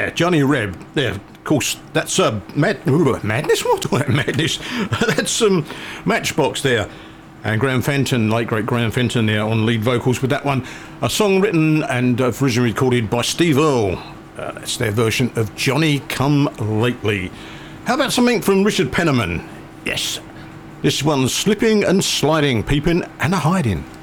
Yeah, Johnny Reb. Yeah, of course, that's Madness? What? Madness. That's Matchbox there. And Graham Fenton, late great Graham Fenton there on lead vocals with that one. A song written and originally recorded by Steve Earle. That's their version of Johnny Come Lately. How about something from Richard Penniman? Yes, this one's Slipping and Sliding, Peeping and a Hiding.